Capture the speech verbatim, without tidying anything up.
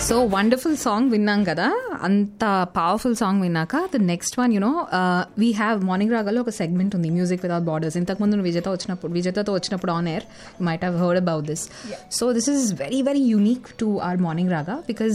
So wonderful song విన్నాం కదా, అంత పవర్ఫుల్ సాంగ్ విన్నాక the next one you know we have morning రాగాలో ఒక సెగ్మెంట్ ఉంది, మ్యూజిక్ వితౌట్ బార్డర్స్. ఇంతకుముందు విజేత వచ్చినప్పుడు విజేతతో వచ్చినప్పుడు on air you might have heard about this. So this is very very unique to our morning రాగా బికాస్